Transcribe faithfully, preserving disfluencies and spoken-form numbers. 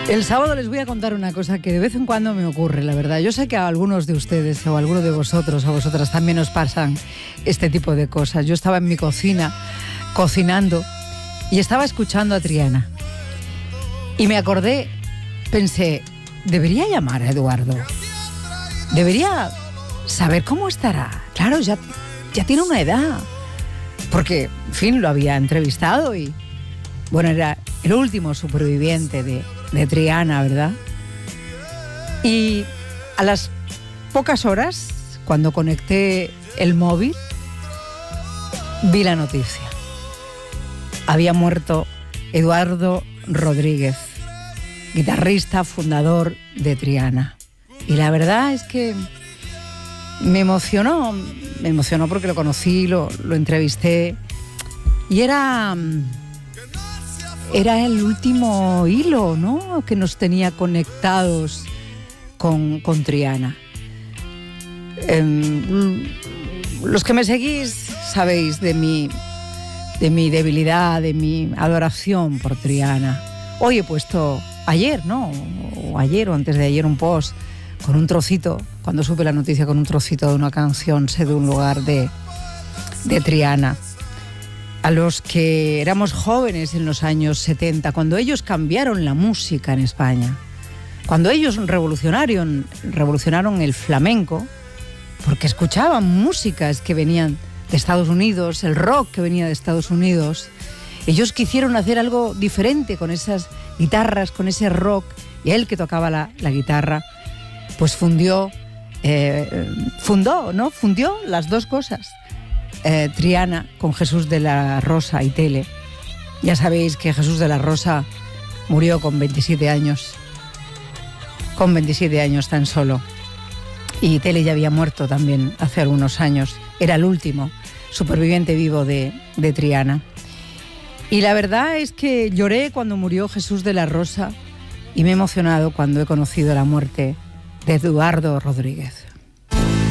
El sábado les voy a contar una cosa que de vez en cuando me ocurre, la verdad. Yo sé que a algunos de ustedes o a algunos de vosotros, a vosotras también os pasan este tipo de cosas. Yo estaba en mi cocina, cocinando, y estaba escuchando a Triana. Y me acordé, pensé, debería llamar a Eduardo. Debería saber cómo estará. Claro, ya, ya tiene una edad. Porque, en fin, lo había entrevistado y... Bueno, era el último superviviente de, de Triana, ¿verdad? Y a las pocas horas, cuando conecté el móvil, vi la noticia. Había muerto Eduardo Rodríguez, guitarrista, fundador de Triana. Y la verdad es que me emocionó, me emocionó porque lo conocí, lo, lo entrevisté. Y era... Era el último hilo, ¿no?, que nos tenía conectados con, con Triana. Eh, los que me seguís sabéis de mi, de mi debilidad, de mi adoración por Triana. Hoy he puesto, ayer, ¿no?, o ayer o antes de ayer, un post con un trocito, cuando supe la noticia, con un trocito de una canción, Sé de un lugar de, de Triana. A los que éramos jóvenes en los años setenta, cuando ellos cambiaron la música en España, cuando ellos revolucionaron, revolucionaron el flamenco, porque escuchaban músicas que venían de Estados Unidos, el rock que venía de Estados Unidos. Ellos quisieron hacer algo diferente con esas guitarras, con ese rock, y él, que tocaba la, la guitarra, pues fundió, eh, fundó, ¿no? Fundió las dos cosas. Eh, Triana con Jesús de la Rosa y Tele. Ya sabéis que Jesús de la Rosa murió con veintisiete años, con veintisiete años tan solo, y Tele ya había muerto también hace algunos años. Era el último superviviente vivo de, de Triana. Y la verdad es que lloré cuando murió Jesús de la Rosa y me he emocionado cuando he conocido la muerte de Eduardo Rodríguez.